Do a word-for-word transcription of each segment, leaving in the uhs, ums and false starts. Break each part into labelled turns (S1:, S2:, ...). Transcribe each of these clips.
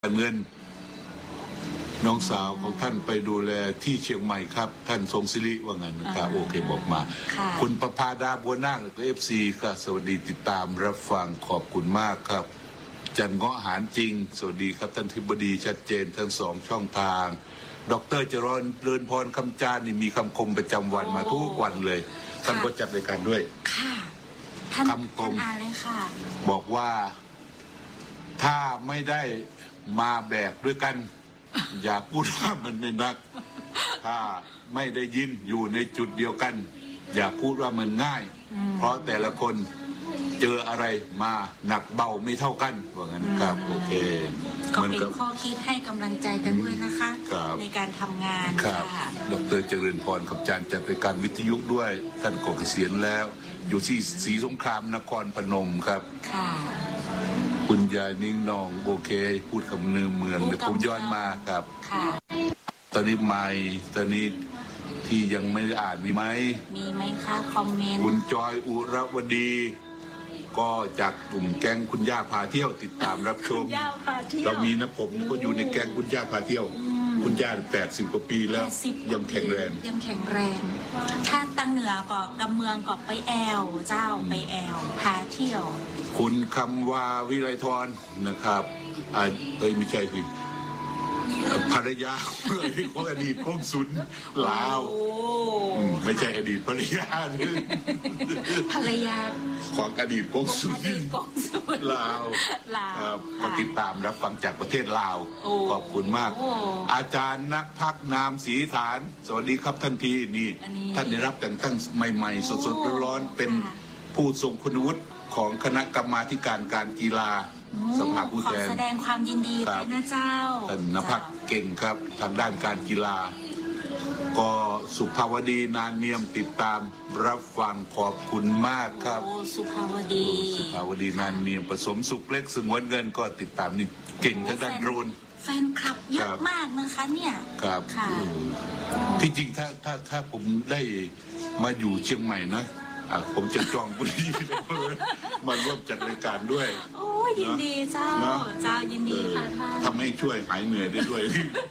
S1: เงินน้องสาวของท่านไปดูแลที่เชียงใหม่ครับท่านทรงศิริว่างั้นนะครับโอเคบอกมาคุณประภาดาบัวนาคเอฟซีก็สวัสดีติดตามรับฟังขอบคุณมากครับจันเงาะหารจริงสวัสดีครับท่านทิบดีชัดเจนทั้งสองช่องทางดรจรนเรือนพรคำจานนี่มีคำคมประจำวันมาทุกวันเลยท่านก็จัดรายการด้วย
S2: ค่ะ
S1: คำคม
S2: เลยค่ะ
S1: บอกว่าถ้าไม่ได้มาแบกด้วยกันอย่าพูดว่ามันไม่นักถ้าไม่ได้ยินอยู่ในจุดเดียวกันอย่าพูดว่ามันง่ายเพราะแต่ละคนเจออะไรมาหนักเบาไม่เท่ากันว่างั้นครับโอเค
S2: ก็เป็นข้อคิดให้กำลังใจกันด้วยนะคะในการทำงาน
S1: ครับดรเจริญพรคำจานจัดรายการวิทยุด้วยท่านก็เกษียณแล้วอยู่ที่ศรีสงครามนครพนมครับ
S2: ค่ะ
S1: คุณยายนิ่งนองโอเคพูดคำเนือเมืองเดี๋ยวผมย้อนมาครับตอนนี้ไม่ตอนนี้ที่ยังไม่อ่านมีไหม
S2: มีไหมคะคอมเมนต์
S1: คุณจอยอุรวดีก็จากกลุ่มแก๊งคุณย่าพาเที่ยวติดตามรับชมเรามีนะผมก็อยู่ในแก๊งคุณย่าพาเที่ยวคุณย่าแปดสิบกว่าปีแล้วยังแข็งแรง
S2: ยังแข็งแรงถ้าตั้งเหนือก็กำเมืองก็ไปแอลเจ้าไปแอลพาเที่ยว
S1: คุณคำว่าวิไลธรนะครับอ่าเอ้ยไม่ใช่สิภรรยาของอดีตกงสุลลาวไม่ใช่อดีตภรรยา
S2: ภรรยา
S1: ของอดีตกงสุลลาวครับก็ติดตามรับฟังจากประเทศลาวขอบคุณมากอาจารย์นักพักนามศรีฐานสวัสดีครับท่านทีนี่ท่านได้รับแต่งตั้งใหม่ๆสดๆร้อนๆเป็นผู้ทรงคุณวุฒิของคณะกรรมาธิการการกีฬาสภาผู้แทน
S2: ขอแสดงความยินดีด้วยนะเจ้า
S1: ท่านนภัสเก่งครับทางด้านการกีฬาก็สุภาวดีนานเนียมติดตามรับฟังขอบคุณมากครับ
S2: สุภาวดี
S1: สุภาวดีนานเนียมผสมสุขเล็กสงวนเงินก็ติดตามนี่เก่งทางด้านโดรน
S2: แฟนคลับเยอะมากนะคะเนี่ย
S1: ครับที่จริงถ้าถ้าถ้าผมได้มาอยู่เชียงใหม่นะผมจะจองบุรีมาร่วมจัดรายการด้วย
S2: โอ้ยินดีเจ้าเจ้ายินดีค่ะท่าน
S1: ทำให้ช่วยหายเหนื่อยได้ด้วย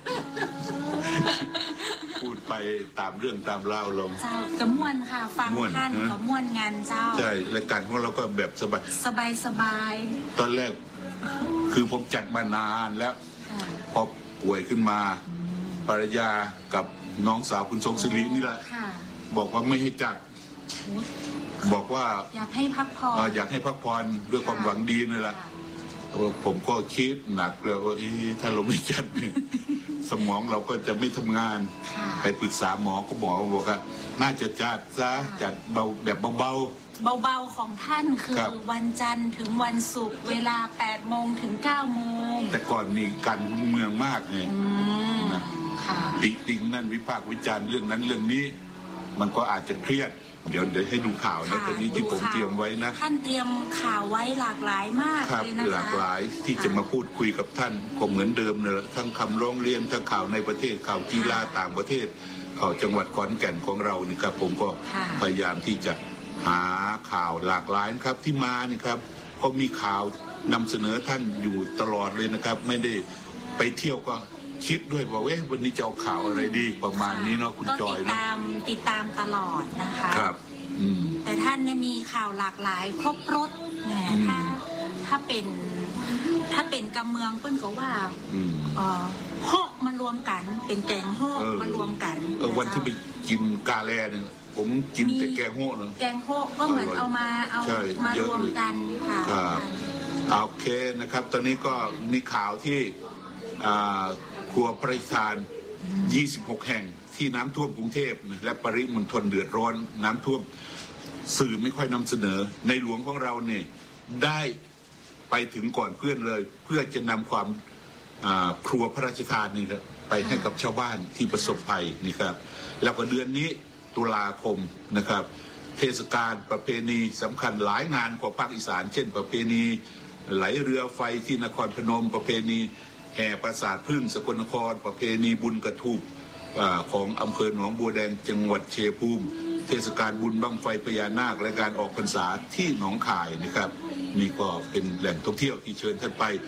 S1: พูดไปตามเรื่องตามเล่าลง
S2: เจ้ากระม่วนค่ะฟังท่านกระม่วนงานเจ้า
S1: ใช่รายการของเราก็แบบสบาย
S2: สบายสบาย
S1: ตอนแรกคือผมจัดมานานแล้วพอป่วยขึ้นมาภรรยากับน้องสาวคุณทรงศิรินี่แหละบอกว่าไม่ให้จัดบอกว่า
S2: อยากให้พักผ่อน
S1: อยากให้พักผ่อนด้วยความหวังดีนี่แหละผมก็คิดหนักเลยว่าถ้าเราไม่จัดสมองเราก็จะไม่ทำงานไปปรึกษาหมอก็บอกบอกว่าน่าจะจัดซะจัดเบาแบบเบา
S2: เบาๆของท่านคือวันจันทร์ถึงวันศุกร์เวลาแปดโมงถึงเก้าโมง
S1: แต่ก่อนมีการเมืองมากไงติติงนั่นวิพากษ์วิจารณ์เรื่องนั้นเรื่องนี้มันก็อาจจะเครียดเดี๋ยวเดี๋ยวให้ดูข่าวนะตอนนี้ที่ผมเตรียมไว้นะ
S2: ท่านเตรียมข่าวไว้หลากหลายมากเลยนะคะ
S1: หลากหลายที่จะมาพูดคุยกับท่านก็เหมือนเดิมเลยทั้งคำร้องเรียนทั้งข่าวในประเทศข่าวกีฬาต่างประเทศข่าวจังหวัดขอนแก่นของเรานี่ครับผมก็พยายามที่จะหาข่าวหลากหลายครับที่มานี่ครับก็มีข่าวนำเสนอท่านอยู่ตลอดเลยนะครับไม่ได้ไปเที่ยวก็คิดด้วยว่าเว้ยวันนี้จะเอาข่าวอะไรดีประมาณนี้เนาะคุณจอย
S2: นะติดตามติดตามตลอดนะคะ
S1: ครับ
S2: แต่ท่านเนี่ยมีข่าวหลากหลายครบรถแหมถ้าถ้าเป็นถ้าเป็นกำเมืองเปิ้นก็ว่าเออฮอกมารวมกันเป็นแกงฮอกมารวมกัน
S1: เออวันที่ไปกินกาแลเนี่ยผมกินแต่แกงฮอกนะ
S2: แกงฮอกก็เหมือนเอามาเอามารวมกันค่ะ
S1: ครับโอเคนะครับตอนนี้ก็มีข่าวที่ครัวพระราชทานยี่สิบหกแห่งที่น้ำท่วมกรุงเทพและปริมณฑลเดือดร้อนน้ำท่วมสื่อไม่ค่อยนำเสนอในหลวงของเราเนี่ยได้ไปถึงก่อนเพื่อนเลยเพื่อจะนำความครัวพระราชทานนี่ครับไปให้กับชาวบ้านที่ประสบภัยนี่ครับแล้วก็เดือนนี้ตุลาคมนะครับเทศกาลประเพณีสำคัญหลายงานของภาคอีสานเช่นประเพณีไหลเรือไฟที่นครพนมประเพณีแห่ปราสาทพึ่งสกลนครประเพณีบุญกระทูบของอำเภอหนองบัวแดงจังหวัดชัยภูมิเทศกาลบุญบั้งไฟพญานาคและการออกพรรษาที่หนองคายนะครับนี่ก็เป็นแหล่งท่องเที่ยวที่เชิญท่านไป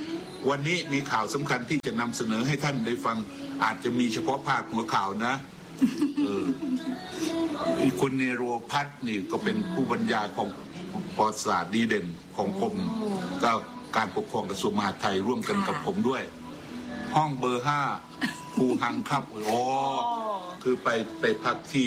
S1: วันนี้มีข่าวสำคัญที่จะนำเสนอให้ท่านได้ฟังอาจจะมีเฉพาะภาคหัวข่าวนะเออคุณเนโรพัฒน์นี่ก็เป็นผู้บรรยายของประวัติศาสตร์ดีเด่นของผมก็การปกครองกระทรวงมหาดไทยร่วมกันกับผมด้วย ห้องเบอร์ห้าภูหังครับโอ้คือไปไปพักที่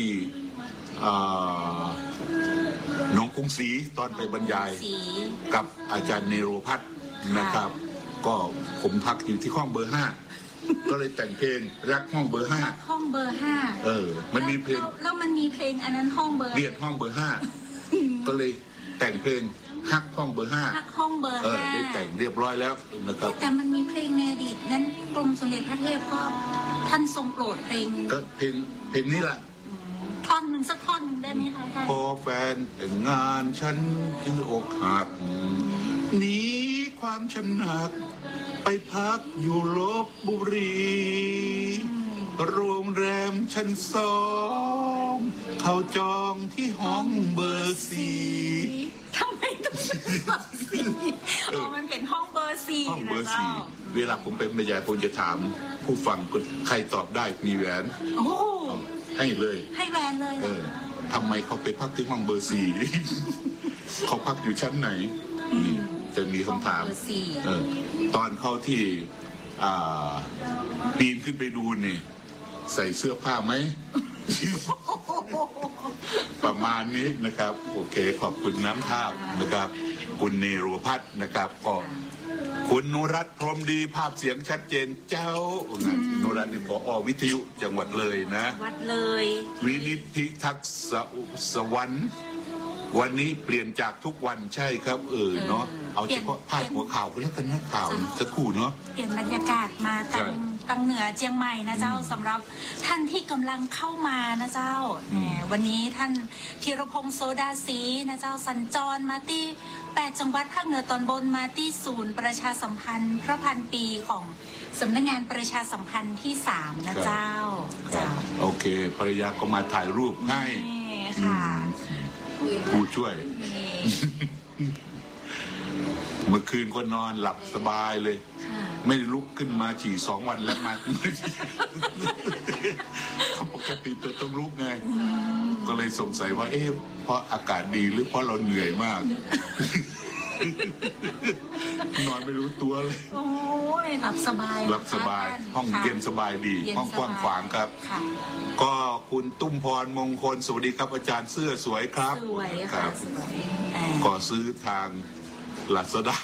S1: หนองกรุงศรีตอนไปบรรยายกับอาจารย์เนโรพัฒน์นะครับก็ผมพักอยู่ที่ห้องเบอร์ห้าก็เลยแต่งเพลงรักห้องเบอร์ห้า
S2: ห้องเบอร์ห้า
S1: เออมันมีเพลง
S2: แล้วมันมีเพลงอันนั้นห้องเบอร์
S1: เรียนห้องเบอร์ห้าก็เลยแต่งเพลงฮักห้องเบอร์ห้า
S2: ฮักห้องเบอร์ห้า
S1: ได้แต่งเรียบร้อยแล้วนะครับ
S2: แต่มันมีเพลงในอดีตนั้นกรมสมเด็จพระเทพก็ท่านทรงโปรดเพลง
S1: ก็เพลงเพลงนี้แหละ
S2: ท่อนหนึ่งสักท่อนหนึ่งได้ไหมคะท่าน
S1: พอแฟนแต่งงานฉันกินอกหักหนีความช้ำหนักไปพักอยู่ลพบุรีโรงแรมชั้นสองเขาจองที่ห้องเบอร์สี่
S2: ทำไมต้องเป็นเบอร์สี่อ๋อมันเป็นห้องเบอร์สี่
S1: ห้องเบอร์สี่เวลาผมเป็นบรรยายผมจะถามผู้ฟังใครตอบได้มีแหวน
S2: โอ้
S1: ให้เลย
S2: ให้แหวนเลย
S1: เออทำไมเขาไปพักที่ห้องเบอร์สี่เขาพักอยู่ชั้นไหนจะมีคำถามเออตอนเข้าที่ปีนขึ้นไปดูนี่ใส่เสื้อผ้าไหม ประมาณนี้นะครับโอเคขอบคุณน้ำท่านะครับคุณเนโรพัฒน์นะครับก็คุณนุรัตน์พรหมดีภาพเสียงชัดเจนเจ้านุรัตน์นี่ผอ.วิทยุจังหวัดเลยนะ
S2: วัดเลย
S1: วินิตพิทักษ์สวรรค์วันนี้เปลี่ยนจากทุกวันใช่ครับเออเนาะเอาเฉพาะพาดหัวข่าวไปแล้วกันนะข่าวสักครู่เนาะ
S2: เปลี่ยนบรรยากาศมาตั้งตั้งเหนือเชียงใหม่นะเจ้าสำหรับท่านที่กำลังเข้ามานะเจ้าวันนี้ท่านธีรพงษ์โซดาศรีนะเจ้าสัญจรมาที่แปดจังหวัดภาคเหนือตอนบนมาที่ศูนย์ประชาสัมพันธ์พระพันปีของสำนักงานประชาสัมพันธ์ที่สามนะเจ้า
S1: โอเคภรรยาก็มาถ่ายรูปให้
S2: ค่ะ
S1: ผู้ช่วยเมื่อคืนก็นอนหลับสบายเลยไม่ลุกขึ้นมาฉี่สองวันแล้วมาเขาปกติตัวต้องลุกไงก็เลยสงสัยว่าเอ๊ะเพราะอากาศดีหรือเพราะเราเหนื่อยมากนอนไม่รู้ตัวเลย
S2: โอ้ยหลับสบาย
S1: หลับสบายห้องเย็นสบายดีห้องกว้างขวางครับก็คุณตุ้มพรมงคลสวัสดีครับอาจารย์เสื้อสวยครับ
S2: สวยครับ
S1: ก็ซื้อทางลาซาด้า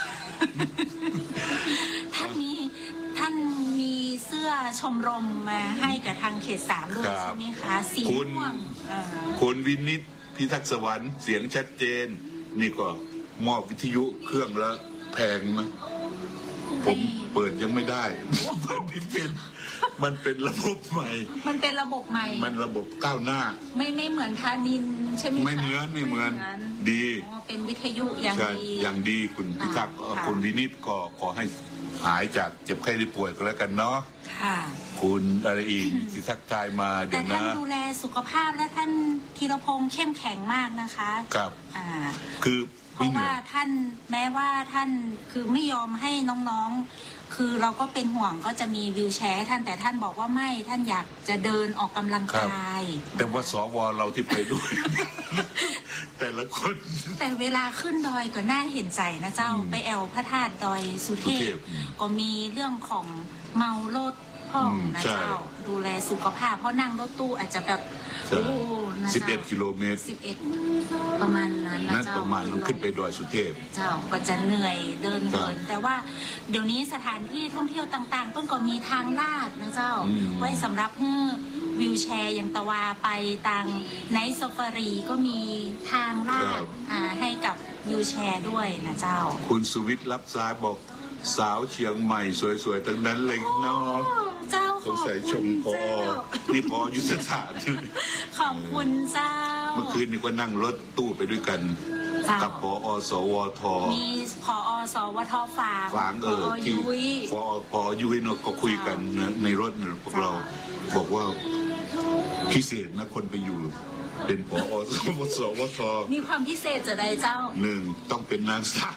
S2: ท่านมีท่านมีเสื้อชมรมมาให้กับทางเขตสามด้วยใช่ไหมคะสีม่วง
S1: คุณวินิตพิทักษ์สวรรค์เสียงชัดเจนนี่ก็มอบวิทยุเครื่องละแพงนะผมเปิดยังไม่ได้เปิดไม่เป็นมันเป็นระบบใหม่
S2: มันเป็นระบบใหม่
S1: มันระบบก้าวหน้า
S2: ไม่ไม่เหมือนธานินใช่ไหม
S1: ไม่เหมือนไม่เหมือนดี
S2: เป็นวิทยุอย่างดี
S1: อย่างดีคุณพิทักษ์คุณวินิตก็ขอให้หายจากเจ็บไข้ได้ป่วยก็แล้วกันเนาะ
S2: ค่ะ
S1: คุณอะไรอีกที่ทักทายมาเดี๋ยวนะแต่
S2: ท่านดูแลสุขภาพและท่านธีรพงษ์เข้มแข็งมากนะคะ
S1: ครับ
S2: อ่า
S1: คือ
S2: เพราะว่าท่านแม้ว่าท่านคือไม่ยอมให้น้องๆคือเราก็เป็นห่วงก็จะมีวิวแชร์ท่านแต่ท่านบอกว่าไม่ท่านอยากจะเดินออกกำลังกาย
S1: แต่ว่าสวเราที่ไปด้วยแต่ละคน
S2: แต่เวลาขึ้นดอยก็น่าเห็นใจนะเจ้าไปแอวพระธาตุดอยสุเทพก็มีเรื่องของเมารถห้องนะเจ้าดูแลสุขภาพเพราะนั่งรถตู้อาจจะแบบ
S1: สิบเอ็ดกิโลเมตร
S2: สิบเอ็ดประมาณนั้นนะเจ้า
S1: ประมาณขึ้นไปดอยสุเทพ
S2: เจ้าก็จะเหนื่อยเดินเดินแต่ว่าเดี๋ยวนี้สถานที่ท่องเที่ยวต่างๆเพิ่งก็มีทางลาดนะเจ้าไว้สำหรับให้วิวแชร์อย่างตะวาไปทางไนท์ซาฟารีก็มีทางลาดให้กับวิวแชร์ด้วยนะเจ้า
S1: คุณสุวิทย์รับสายบอกสาวเชียงใหม่สวยๆทั้งนั้นเลยเนาะ
S2: เจ้า
S1: สงสัยชมพอนี่พอยุทธศาสตร์
S2: ขอบคุณเจ้า
S1: เมื่อคืนนี้ก็นั่งรถตู้ไปด้วยกันกับพอสวท
S2: มีพอสวทฝาง
S1: ฝางเออที่พอพอยุ้ยเนาะก็คุยกันในรถพวกเราบอกว่าพิเศษนะคนไปอยู่เป็นผอสวสวท
S2: มีความพิเศษจะได้เจ้า
S1: หนึ่งต้องเป็นนางสาว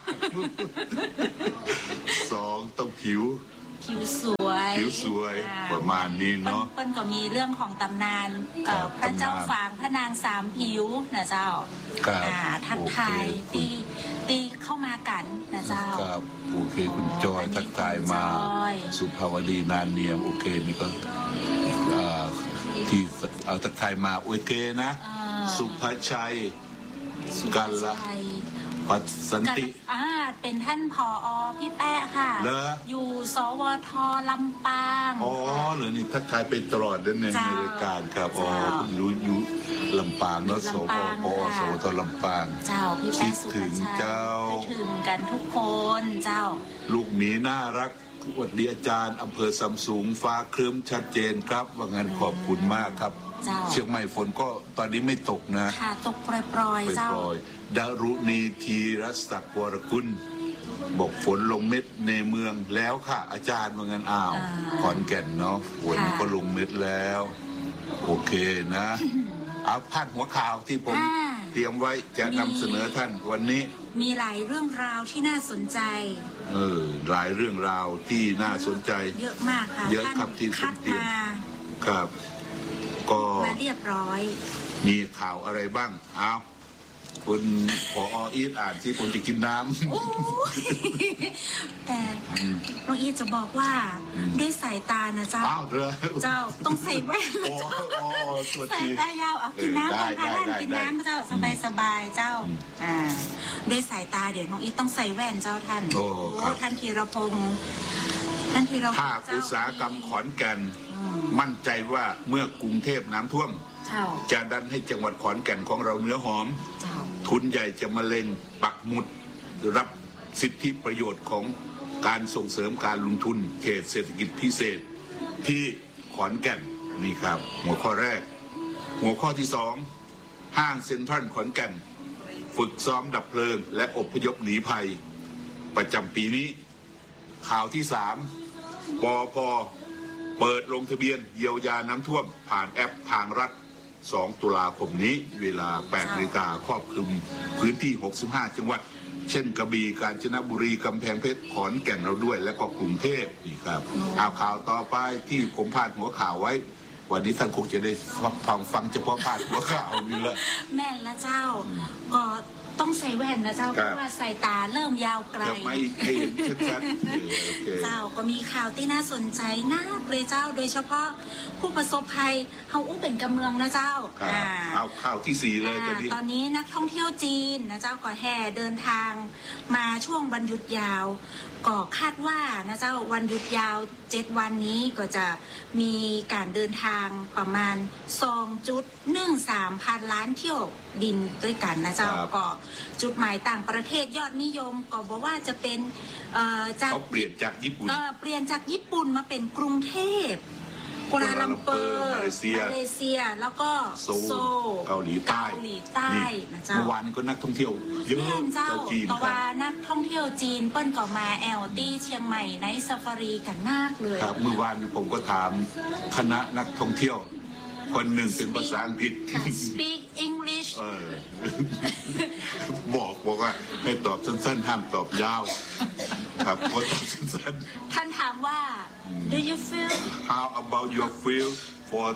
S1: สองต้องผิว
S2: ผิวสวย
S1: ผิวสวย
S2: อ่า
S1: ประมาณนี้เนาะ
S2: เปิ้ลก็มีเรื่องของตำนานเอ่อ
S1: ครับ
S2: พระเจ้า
S1: ตำนาน
S2: ฝางพระนางสามผิวนะเจ้า
S1: ครับ
S2: อ่าทัก
S1: โอเค
S2: ทายตีตีเข้ามากันนะเจ้า
S1: ครับโอเคคุณจอย
S2: อันนี้
S1: ทักทายมา
S2: คุณจอย
S1: สุภาวดีนานเนียมโอเคนี่ก็อ่าที่เอาทักทายมาโอเคนะ
S2: อ่า
S1: สุภชัยกันละ
S2: ใช่
S1: ปัสสัน
S2: กัน
S1: ติ
S2: อ่าเป็นท่านผอพี่แป๊ะค่ะ
S1: เหรอ
S2: อยู่สวทลำปาง
S1: อ๋อเหรือนี่ทักทายเป็นตลอดนั่นเอง
S2: เจ้า
S1: ในรายการครับอ๋อ
S2: เจ้า
S1: คุณรู้อยู่ลำปางเนาะส
S2: ลำ
S1: พ
S2: ปาง
S1: ปอ
S2: ค่ะ
S1: สวทลำปาง
S2: เจ้าพี่
S1: คิ
S2: แป๊ะ
S1: ด
S2: สุ
S1: ถึง
S2: ภชัย
S1: เจ้า
S2: คิดถึงกันทุกคนเจ้า
S1: ลูกหมีน่ารักสวัสดีอาจารย์อำเภอซัมซุงฟ้าครึ้มชัดเจนครับว่างั้นขอบคุณมากครับ
S2: เจ้า
S1: เชียงใหม่ฝนก็ตอนนี้ไม่ตกนะ
S2: ค่ะตกปล่อย
S1: ไป
S2: ๆเจ้า
S1: ปล่อยดารุณีทีรัศกวรกุลบอกฝนลงเม็ดในเมืองแล้วค่ะ อาจารย์ว่างั้นอ้าว
S2: อ่า
S1: ขอนแก่นเนาะฝน
S2: ค่ะ
S1: ก็ลงเม็ดแล้ว โอเคนะ เอาพาดหัวข่าวที่ผม
S2: อ่า
S1: เตรียมไว้จะนำเสนอท่านวันนี้
S2: มีหลายเรื่องราวที่น่าสนใจ
S1: เออหลายเรื่องราวที่น่าสนใจ
S2: เยอะมากค่ะ
S1: เยอะ
S2: ท่าน
S1: ครับที่
S2: คัด
S1: ผมเตรียม
S2: มา
S1: ครับ ก็
S2: มาเรียบร้อย
S1: มีข่าวอะไรบ้างเอาคุณผออีทอ่านที่ผมจะกินน้ำ
S2: โอ้ยแต่น้องอีทจะบอกว่า
S1: อืม
S2: ด้วยสายตานะเจ้า
S1: อ้าวเรือ
S2: เจ้าต้องใส่แว่น
S1: โอ้โอ้สวัส
S2: สาย
S1: ดี
S2: ตายาวเอากินน้ำก่อนค่ะ
S1: ได้
S2: ท่าน
S1: ได้
S2: กิน
S1: ได้
S2: น้ำเจ้าสบายสบายๆเจ้า
S1: อืม
S2: อ่าด้วยสายตาเดี๋ยวน้องอีทต้องใส่แว่นเจ้าท่าน
S1: โอ้ครับ
S2: ท่านธีรพงศ์ท่านธีรพงศ์
S1: ภาค
S2: เจ้
S1: อุตสาหกรรมขอนแก่น
S2: อืม
S1: มั่นใจว่าเมื่อกรุงเทพน้ำท่วม
S2: เจ้า
S1: จะดันให้จังหวัดขอนแก่นของเราเนื้อหอม
S2: เจ้า
S1: ทุนใหญ่จะมาเล็งปักหมุดรับสิทธิประโยชน์ของการส่งเสริมการลงทุนเขตเศรษฐกิจพิเศษ ที่ขอนแก่นนี่ครับ หัวข้อแรก หัวข้อที่สองห้างเซ็นทรัลขอนแก่น ฝึกซ้อมดับเพลิง และอพยพหนีภัย ประจำปีนี้ ข่าวที่สามปอพเปิดลงทะเบียนเยียวยาน้ำท่วม ผ่านแอปทางรัฐ สอง ตุลาคมนี้ เวลา แปดนาฬิกาครอบคลุมพื้นที่ หกสิบห้า จังหวัด เช่นกระบี่กาญจนบุรีกำแพงเพชรขอนแก่นเราด้วย และก็กรุงเทพนี่ครับเอาข่าวต่อไปที่ผมพาดหัวข่าวไว้ วันนี้ท่านคงจะได้ฟังฟังเฉพาะพาดหัวข่าวนี่แหละ
S2: แม่นละเจ้า ก็ต้องใส่แว่นนะเจ้า
S1: ค
S2: เพ
S1: รับ
S2: ราะว่าสายตาเริ่มยาวไกล
S1: จะไม่ให้เห็นชัดๆเออโอเค
S2: เจ้าก็มีข่าวที่น่าสนใจนักเลยเจ้า โดยเฉพาะผู้ประสบภัยเฮาอู้เป็นกำเมืองนะเจ้า
S1: ครับ
S2: อ่า
S1: เอาข่าวที่สี่เลยตอนนี้
S2: ตอนนี้นักท่องเที่ยวจีนนะเจ้าก็แห่เดินทางมาช่วงวันหยุดยาว ก็คาดว่านะเจ้าวันหยุดยาวเจ็ดวันนี้ก็จะมีการเดินทางประมาณสองจุดหนึ่งสามพันล้านเที่ยวบินด้วยกันนะเจ้า
S1: ครับ
S2: ก็จุดหมายต่างประเทศยอดนิยมก็บอกว่าจะเป็นเอ่อจาก
S1: เขาเปลี่ยนจากญี่ปุ่น
S2: เอ่อเปลี่ยนจากญี่ปุ่นมาเป็นกรุงเทพกัวลาลัมเปอร์
S1: มาเลเซีย
S2: มาเลเซียแล้วก็
S1: โซ
S2: โซ
S1: ลเกาหลีใต้
S2: เกาหลีใต้
S1: นี่
S2: นะเจ้า
S1: เมื่อวานก็นักท่องเที่ยวเยอะ
S2: เพื่อนเจ้า
S1: ชาวจีน
S2: แต่
S1: ครั
S2: ว่า
S1: บ
S2: นักท่องเที่ยวจีนเปิ้นก็มาแอลตี้เชียงใหม่ในซาฟารีกันมากเลย
S1: ครับเมื่อวานผมก็ถามคณะนักท่องเที่ยว คนหนึ่งเป็นภาษาอังกฤษ
S2: Speak English
S1: เออ บอกบอกว่าให้ตอบสั้นๆห้ามตอบยาว ครับก็ตอบสั้น
S2: ท่านถามว่า Do you feel
S1: ๆ How about your feel for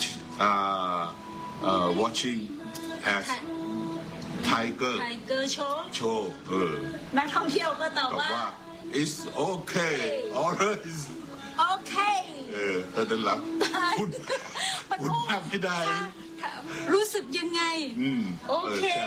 S1: uh, uh, watching as Tiger
S2: Tiger Show
S1: Show เออ
S2: นักท่องเที่ยวก็ตอบ
S1: ตอบ
S2: ว่า
S1: ว่า it's okay alright
S2: โอเค
S1: เออแต่ด้านหลังคุณ
S2: มัน
S1: คุณ
S2: พูด
S1: ทำไม่ได้
S2: รู้สึกยังไง
S1: อืม
S2: โอเค
S1: ใช่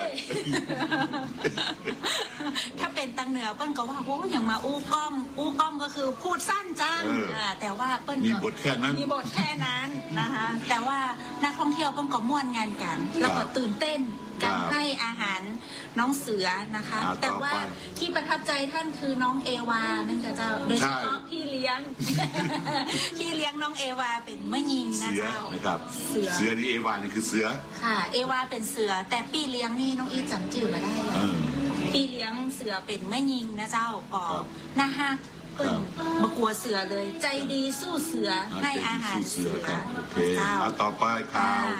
S2: ถ้าเป็นตังเหนือเปิ้ลก็ว่าโอ้อย่างมาอู้กล้อง อู้กล้องก็คือพูดสั้นจัง
S1: เอออ่
S2: าแต่ว่าเปิ้ลก็
S1: มีบทแค่นั้น
S2: มีบทแค่นั้นนะคะแต่ว่านักท่องเที่ยวเปิ้ลก็ม่วนงานกัน แล้วก็ตื่นเต้นการ
S1: ครับ
S2: ให้อาหารน้องเสือนะคะ
S1: อ่า
S2: แต่ว่า
S1: ต่อไป
S2: ที่ประทับใจท่านคือน้องเอวานั่นก็จะโดยเฉพาะ
S1: ใช่
S2: พี่เลี้ยง พี่เลี้ยงน้องเอวาเป็นมะยิงนะ
S1: เสือ
S2: เจ้า
S1: นะครับ
S2: เสือ
S1: เสือนี่เอวานี่คือเสือ
S2: ค่ะ เอวาเป็นเสือ แต่พี่เลี้ยงนี่น้องอีจำจื่อมาได้เลย
S1: เออ
S2: พี่เลี้ยงเสือเป็นแม่ยิงนะเจ้าก็
S1: ครับ
S2: น่าฮักเปิ้
S1: ค
S2: น
S1: รับ
S2: มากลัวเสือเลย ใจดีสู้เสือให้อาหารเสือ
S1: ครับโอเค
S2: เจ้า
S1: เอาต่อไปข่าว
S2: อ่า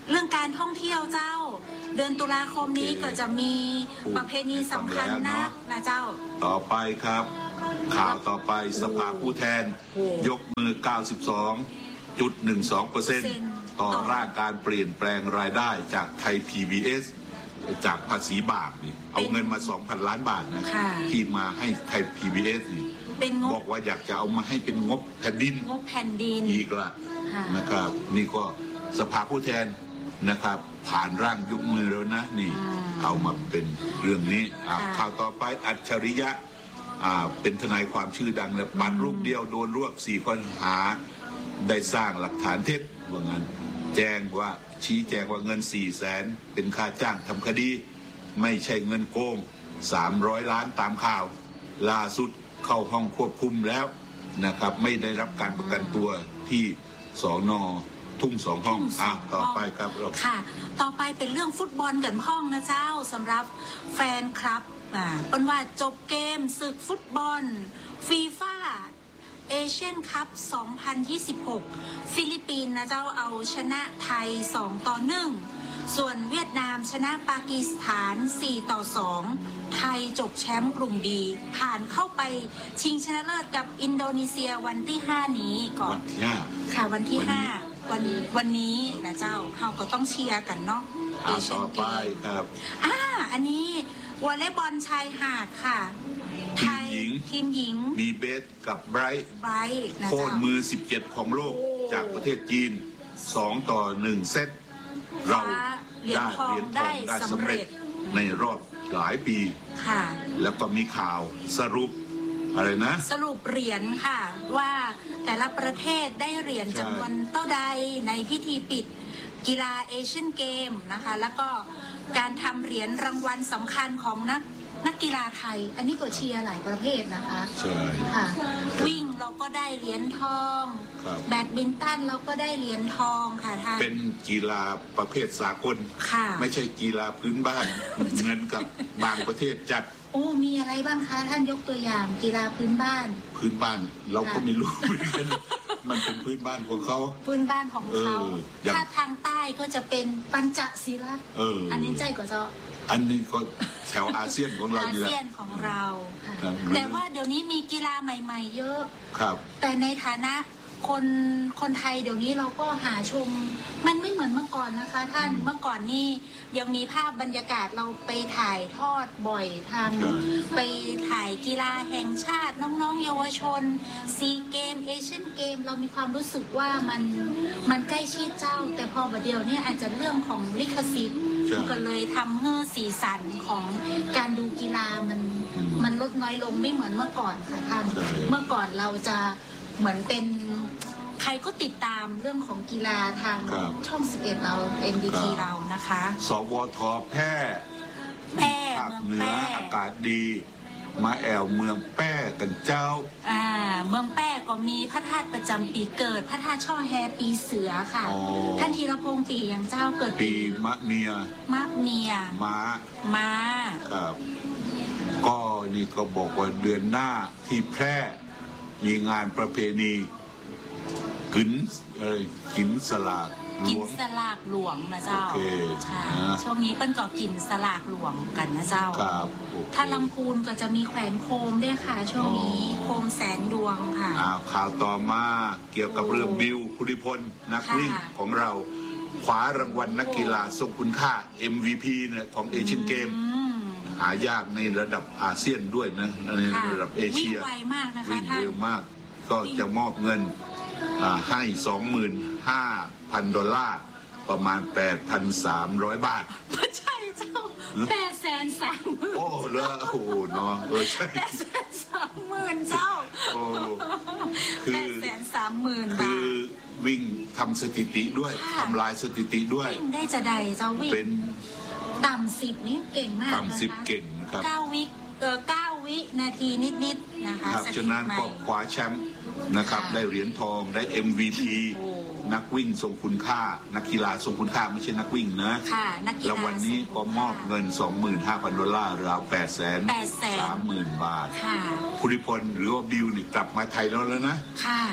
S2: เรื่องการท่องเที่ยวเจ้า เดือนตุลาคมนี้ก็จะมีประเพณีสำคัญนะนะเจ้า
S1: ต่อไปครับข่าวต่อไปสภาผู้แทนยกมือ เก้าสิบสองจุดหนึ่งสองเปอร์เซ็นต์ ต่อร่างการเปลี่ยนแปลงรายได้จากไทย พี บี เอส จากภาษีบาปนี่เอาเงินมา สองพัน ล้านบาทนะที่มาให้ไทย พี บี เอส นี่บอกว่าอยากจะเอามาให้เป็นงบแผ่นดิน
S2: งบแผ่นดิน
S1: อีกละนะครับนี่ก็สภาผู้แทนนะครับผ่านร่างยกมือแล้วนะนี่เอามาเป็นเรื่องนี้ข่าวต่อไปอัจฉริยะเป็นทนายความชื่อดังและปัดรูปเดียวโดนรวบสี่ข้อหาได้สร้างหลักฐานเท็จว่างั้นแจ้งว่าชี้แจงว่าเงินสี่แสนเป็นค่าจ้างทำคดีไม่ใช่เงินโกงสามร้อยล้านตามข่าวล่าสุดเข้าห้องควบคุมแล้วนะครับไม่ได้รับการประกันตัวที่สน.ทุ่งสองห้องอ่ะต่อไปครับ
S2: ค่ะต่อไปเป็นเรื่องฟุตบอลกันห้องนะเจ้าสำหรับแฟนคลับอ่าเป็นว่าจบเกมศึกฟุตบอลฟีฟ่าเอเชียนคัพสองพันยี่สิบหกฟิลิปปินส์นะเจ้าเอาชนะไทยสองต่อหนึ่งส่วนเวียดนามชนะปากีสถานสี่ต่อสองไทยจบแชมป์กลุ่มบีผ่านเข้าไปชิงชนะเลิศกับอินโดนีเซียวันที่ห้านี้ก่อนค่ะวันที่ห้าวันวันนี้นะเจ้าเราก็ต้องเชียร์กันเนาะ
S1: เอเชียนเกมครับ
S2: อ่าอันนี้วอลเลย์บอลชายหาดค่ะ
S1: ทีมหญิง
S2: ทีมหญิง
S1: มีเบสกับไบรท์
S2: ไบรท์นะ
S1: โค่นมือสิบเจ็ดของโลกจากประเทศจีนสองต่อหนึ่งเซตเราได้เหรียญทองได้สำเร็จในรอบหลายปี
S2: ค่ะ
S1: แล้วก็มีข่าวสรุปอะไรนะ
S2: สรุปเหรียญค่ะว่าแต่ละประเทศได้เหรียญจำนวนเท่าใดในพิธีปิดกีฬาเอเชียนเกมนะคะแล้วก็การทำเหรียญรางวัลสำคัญของนักนักกีฬาไทยอันนี้ก็เชียร์หลายประเภทนะคะ
S1: ใช่
S2: ค่ะวิ่งเราก็ได้เหรียญทองแบดมินตันเราก็ได้เหรียญทองค่ะท่าน
S1: เป็นกีฬาประเภทสากล
S2: ค่ะ
S1: ไม่ใช่กีฬาพื้นบ้านเหมือนกับบางประเทศจัด
S2: โอ้มีอะไรบ้างคะท่านยกตัวอย่างกีฬาพื้นบ้าน
S1: พื้นบ้านเราก็ไม่รู้เหมือนกันมันเป็นพื้นบ้านของเขา
S2: พื้นบ้านของเขาถ้าทางใต้ก็จะเป็นปัญจศีลาอันนี้ใจกว่าเจ้า
S1: อันนี้ก็แถวอาเซียนของเรา
S2: อาเซียนของเราแต่ว่าเดี๋ยวนี้มีกีฬาใหม่ๆเยอะ
S1: ครับ
S2: แต่ในฐานะคนคนไทยเดี๋ยวนี้เราก็หาชมมันไม่เหมือนเมื่อก่อนนะคะท่านเมื่อก่อนนี่ยังมีภาพบรรยากาศเราไปถ่ายทอดบ่อยทางไปถ่ายกีฬาแห่งชาติน้องๆเยาวชนซีเกมเอเชียนเกมเรามีความรู้สึกว่ามันมันใกล้ชิดเจ้าแต่พอบัดเดียวเนี่ยอาจจะเรื่องของลิขสิทธิ์ก็เลยทำให้สีสันของการดูกีฬามันมันลดน้อยลงไม่เหมือนเมื่อก่อนค่ะท่านเมื่อก่อนเราจะเหมือนเป็นใครก็ติดตามเรื่องของกีฬาทางช่องสิบเอ็ดเรา เอ็น ดี ที เรานะคะ
S1: สวทแพร่
S2: แพร่
S1: ภาคเหนืออากาศดีมาแอวเมืองแป้กันเจ้า
S2: อ่าเมืองแป้ก็มีพระธาตุประจำปีเกิดพระธาตุช่อแฮปีเสือค่ะท่านธีรพงษ์ปีอย่างเจ้าเกิด
S1: ปีมะเมีย
S2: มะเมีย
S1: ม้า
S2: ม้า
S1: ครับก็นี่ก็บอกว่าเดือนหน้าที่แพร่มีงานประเพณีกินเอ้ยกินสลาก
S2: กินสลากหลวงนะเจ้าช่วงนี้เปิ้ลก็กินสลากหลวงกันนะเจ้าถ้าลำพูนก็จะมีแขวนโคมด้วยค่ะช่วงนี้โคมแสนดวงค่ะ
S1: ข่าวต่อมาเกี่ยวกับเรื่องบิวภูริพลนักวิ่งของเราคว้ารางวัลนักกีฬาทรงคุณค่า เอ็ม วี พี เนี่ยของเอเชียนเกมหายากในระดับอาเซียนด้วยนะในระดับเอเชีย
S2: วิ่งไวมากนะคะ
S1: วิ่งเร็วมากก็จะมอบเงินให้ สองหมื่นห้าพัน ดอลลาร์ประมาณ แปดพันสามร้อย บาท
S2: ไม่ใช่เจ้าแปดแสนสามหมื่น
S1: โอ้เลอโอ้เนาะเออใช่
S2: แปดแสนสามหมื่นเจ้า
S1: โอ้
S2: คือแปดแสนสามหมื่น
S1: คือวิ่งทำสถิติด้วยทำลายสถิติด้วย
S2: วิ่งได้จะใดเจ้าวิ่ง
S1: เป็น
S2: ต่ำสิบนี่เก่งมากนะคะ
S1: ต่ำสิบเก่งครับ
S2: เก้าวิเออเก้าวินาทีนิดๆนะคะ
S1: ครับฉะนั้นก็คว้าแชมป์นะครับได้เหรียญทองได้ เอ็ม วี พี นักวิ่งทรงคุณค่านักกีฬาทรงคุณค่าไม่ใช่นักวิ่งนะ
S2: ค่ะนักกีฬา
S1: แล้ววันนี้ก็มอบเงิน สองหมื่นห้าพัน ดอลลาร์ราว แปดแสนสามหมื่น บาท
S2: ค่ะ
S1: ภูริพลหรือว่าบิวนี่กลับมาไทยแล้วแล้วนะ
S2: ค่ะ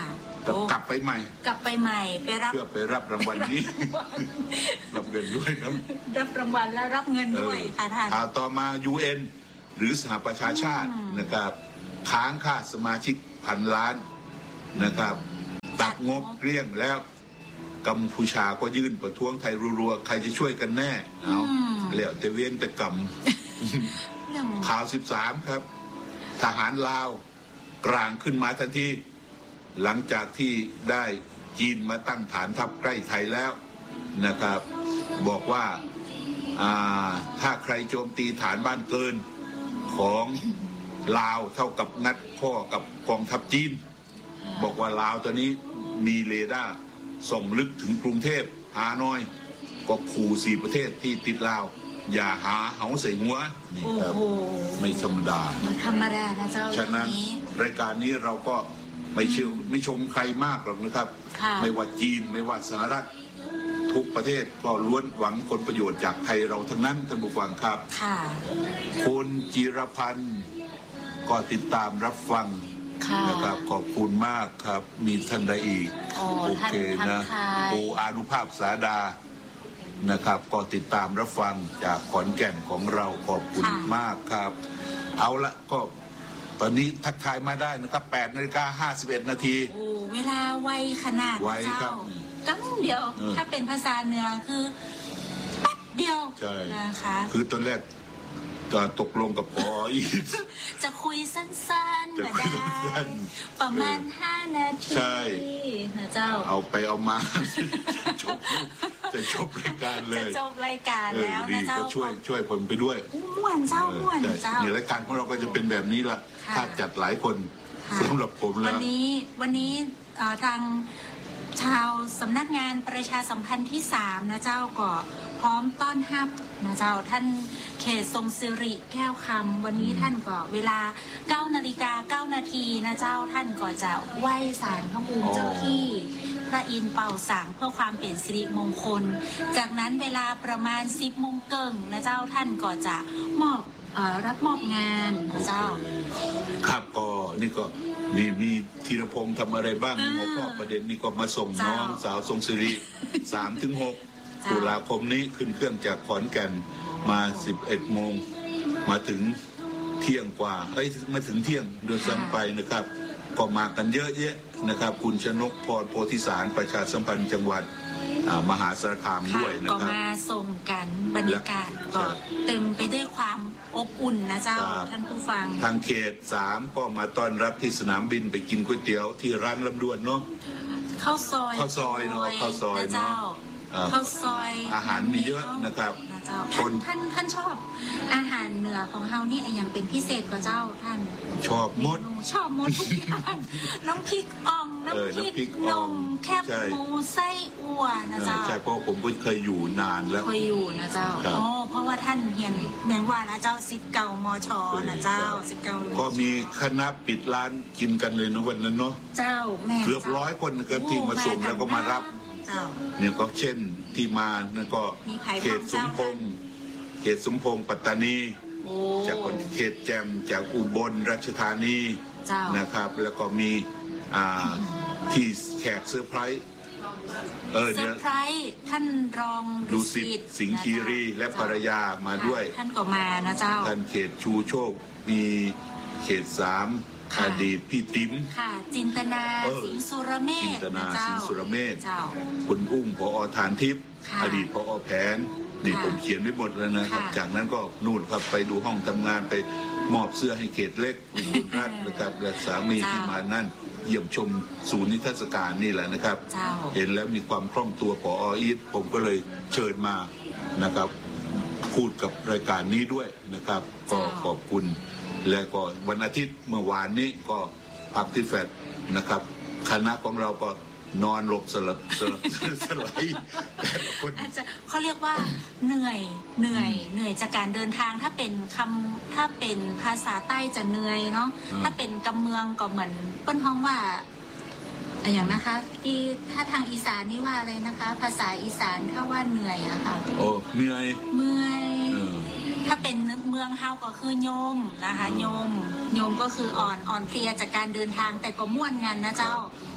S1: จะกลับไปใหม่
S2: กลับไปใหม่ไปรับ
S1: เพื่อไปรับรางวัลนี้ รับเงินด้วยครับ
S2: รับรางวัลแล้วรับเงินด้วยค่ะท่าน
S1: ข่าวต่อมา ยู เอ็น หรือสหประชาชาตินะครับค้างค่าสมาชิกพันล้านนะครับตัดงบเกลี้ยงแล้วกัมพูชาก็ยื่นประท้วงไทยรัวๆใครจะช่วยกันแน่เอาแล้วแต่เวียนแต่กรรม ข่าว สิบสาม ครับ ทหารลาวกลางขึ้นมาทันทีหลังจากที่ได้จีนมาตั้งฐานทัพใกล้ไทยแล้วนะครับบอกว่าถ้าใครโจมตีฐานบ้านเกินของลาวเท่ากับงัดข้อกับกองทัพจีนบอกว่าลาวตอนนี้มีเรดาร์ส่องลึกถึงกรุงเทพฮานอยก็ขู่สี่ประเทศที่ติดลาวอย่าหาเหาใส่หัวนี่ครับไม่ธรรมดา
S2: ธรรมดานะเจ้า
S1: ฉะนั้นรายการนี้เราก็ไม่เชื่อไม่ชมใครมากหรอกนะครับไม่ว่าจีนไม่ว่าสหรัฐทุกประเทศก็ล้วนหวังผลประโยชน์จากไทยเราทั้งนั้นท่านผู้ฟังครับคุณจิรพันธ์ก็ติดตามรับฟังนะครับขอบคุณมากครับมีท่านใดอีกโอเคนะโออานุภาพสาดานะครับก็ติดตามรับฟังจากขอนแก่นของเราขอบคุณมากครับเอาละก็ตอนนี้ทักทายมาได้นะครับแปดนาฬิกาห้าสิบเอ็ดนาที
S2: โอ้เวลาไวขนาด
S1: ไวครับ
S2: ตั้งเดียวถ้าเป็นภาษาเหนือคือแป๊บเดียวนะคะ
S1: คือตอนแรกจะตกลงกับพออีก
S2: จะคุยสั้นๆก็ได้ประมาณห้านาทีนะเจ้า
S1: เอาไปเอามาจบจะจบรายการเลย
S2: จะจบรายการแล้วนะเจ้า
S1: ก็ช่วยช่วยผมไปด้วย
S2: ม่วนเจ้าม่วนเจ้า
S1: เนี่ยรายการของเราก็จะเป็นแบบนี้ละถ้าจัดหลายคนสำหรับผมแล้ว
S2: วันนี้วันนี้ทางชาวสำนักงานประชาสัมพันธ์ที่สามนะเจ้าก็พร้อมต้อนรับนะเจ้าท่านเขตทรงสิริแก้วคำวันนี้ท่านก็เวลาเก้านาฬิกาเก้านาทีนะเจ้าท่านก็จะไหว้ศาลพระภูมิเจ้าที่พระอินทร์เป่าสังเพื่อความเป็นสิริมงคลจากนั้นเวลาประมาณสิบโมงเกิงนะเจ้าท่านก็จะมอบรับมอบงานนะเจ้า
S1: ครับก็นี่ก็มีมีธีรพงษ์ทำอะไรบ้างหัวข้อประเด็นนี้ก็มาส่งน้องสาวทรงสิริสามถึงหกตุลาคมนี้ขึ้นเครื่องจากขอนแก่นมาสิบเอ็ดโมงมาถึงเที่ยงกว่าเอ้ยมาถึงเที่ยงโดยซ้ำไปนะครับก็มากันเยอะแยะนะครับคุณชนกพรโพธิสารประชาสัมพันธ์จังหวัดมหาสารคามด้วยนะครับ
S2: ก็มาส่งกันบรรยากาศก็เต็มไปด้วยความอบอุ่นนะเจ้าท่านผู้ฟัง
S1: ทางเขตสามก็มาต้อนรับที่สนามบินไปกินก๋วยเตี๋ยวที่ร้านลำดวนเนาะ
S2: ข้าวซอย
S1: ข้าวซอยเนาะข้าวซอยเนาะ
S2: ข้าวซอย
S1: อาหารมีเยอะนะครับ
S2: คนท่านท่านชอบอาหารเหนือของเฮานี่อย่างเป็นพิเศษกว่าเจ้าท่าน
S1: ชอบมด
S2: ชอบมดทุกอย่างน้ำพริกอ่องน้ำพริกนมแคบหมูไส้อั่วนะเจ้า
S1: ใช่เพราะผมก็เคยอยู่นานแล้ว
S2: เคยอยู่นะเจ้าโอ้เพราะว่าท่านเรียนเมืองว่านะเจ้าสิทธิ์เก่ามชนะเจ้าสิทธิ์เก่า
S1: ก็มีคณะปิดร้านกินกันเลยนะวันนั้นเนาะ
S2: เจ้าแม่
S1: เกือบร้อยคนนะครับที่มาส่งแล้วก็มารับเนี่ยก็เช่นที่มานั่นก็เขตสมพงษ์เขตสมพงษ์ปัตตานีจากคนเขตแจมจากอุบลราชธานีนะครับแล้วก็มีที่แขกเซอร์ไพรส์
S2: เออเซอร์ไพรส์ท่านรอง
S1: ดุสิตสิงห์คีรีและภรรยามาด้วย
S2: ท่านก็มานะเจ้า
S1: ท่านเขตชูโชคมีเขตสามอดีตพี่ติ๋ม
S2: ค่ะจินตนาสิงสุรเมธ
S1: จินตนาสิงสุรเมธคุณอุ้มผอฐานทิพย์อดีตผอแผนนี่ผมเขียนไว้หมดแล้วนะครับจากนั้นก็นู่นครับไปดูห้องทำงานไปมอบเสื้อให้เขตเล็กคุณบุญรัตน์นะครับและสามีที่มานั่นเยี่ยมชมศูนย์นิทรรศการนี่แหละนะครับเห็นแล้วมีความคล่องตัวผออีทผมก็เลยเชิญมานะครับพูดกับรายการนี้ด้วยนะครับก็ขอบคุณและก็วันอาทิตย์เมื่อวานนี้ก็พักที่แฟดนะครับคณะของเราก็นอนหลบสลับสลับสลาย
S2: อาจจะเขาเรียกว่าเหนื่อยเหนื่อยเหนื่อยจากการเดินทางถ้าเป็นคำถ้าเป็นภาษาใต้จะเหนื่อยเนาะถ้าเป็นกำเมืองก็เหมือนต้นห้องว่าอย่างนะคะที่ถ้าทางอีสานนี่ว่าอะไรนะคะ ภาษาอีสานถ้าว่าเหนื่อยอะค่ะ
S1: โอ้เหนื่อย
S2: เมื่อยถ้าเป็นเมืองเฮาก็คือโยมนะคะโยมโยมก็คืออ่อนอ่อนเพลียจากการเดินทางแต่ก็ม่วนงานนะเจ้า